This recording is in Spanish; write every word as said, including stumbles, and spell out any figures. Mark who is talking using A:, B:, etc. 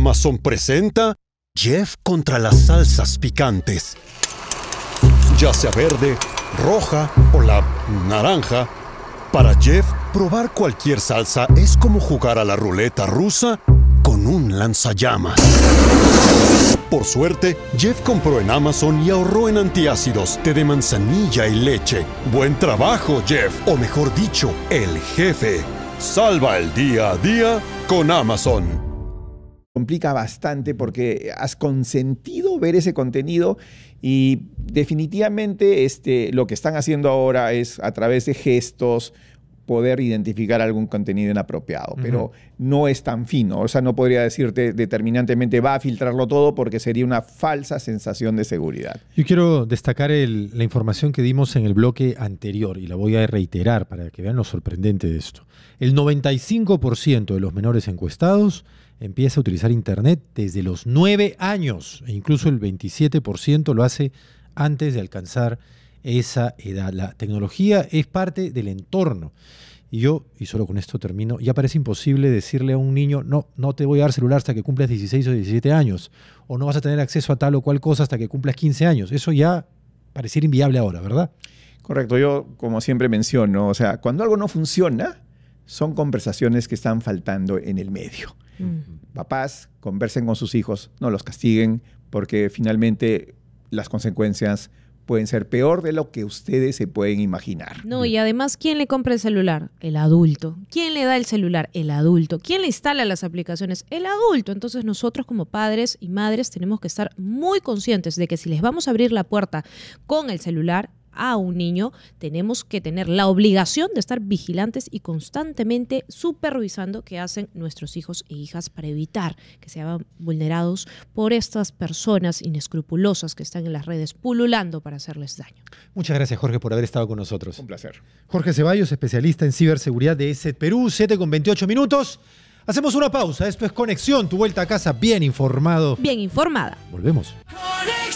A: Amazon presenta Jeff contra las salsas picantes. Ya sea verde, roja o la naranja, para Jeff, probar cualquier salsa es como jugar a la ruleta rusa con un lanzallamas. Por suerte, Jeff compró en Amazon y ahorró en antiácidos, té de manzanilla y leche. Buen trabajo, Jeff, o mejor dicho, el jefe. Salva el día a día con Amazon.
B: Complica bastante porque has consentido ver ese contenido y definitivamente este, lo que están haciendo ahora es a través de gestos poder identificar algún contenido inapropiado, uh-huh. pero no es tan fino. O sea, no podría decirte determinantemente va a filtrarlo todo porque sería una falsa sensación de seguridad.
C: Yo quiero destacar el, la información que dimos en el bloque anterior y la voy a reiterar para que vean lo sorprendente de esto. El noventa y cinco por ciento de los menores encuestados empieza a utilizar Internet desde los nueve años e incluso el veintisiete por ciento lo hace antes de alcanzar esa edad. La tecnología es parte del entorno. Y yo, y solo con esto termino, ya parece imposible decirle a un niño, no, no te voy a dar celular hasta que cumplas dieciséis o diecisiete años, o no vas a tener acceso a tal o cual cosa hasta que cumplas quince años. Eso ya pareciera inviable ahora, ¿verdad?
B: Correcto. Yo, como siempre menciono, o sea, cuando algo no funciona, son conversaciones que están faltando en el medio. Mm. Papás, conversen con sus hijos, no los castiguen, porque finalmente las consecuencias pueden ser peor de lo que ustedes se pueden imaginar.
D: No, y además, ¿quién le compra el celular? El adulto. ¿Quién le da el celular? El adulto. ¿Quién le instala las aplicaciones? El adulto. Entonces nosotros como padres y madres tenemos que estar muy conscientes de que si les vamos a abrir la puerta con el celular a un niño, tenemos que tener la obligación de estar vigilantes y constantemente supervisando qué hacen nuestros hijos e hijas para evitar que sean vulnerados por estas personas inescrupulosas que están en las redes pululando para hacerles daño.
C: Muchas gracias, Jorge, por haber estado con nosotros.
B: Un placer.
C: Jorge Ceballos, especialista en ciberseguridad de ESET Perú, siete con veintiocho minutos. Hacemos una pausa. Esto es Conexión, tu vuelta a casa bien informado.
D: Bien informada.
C: Volvemos.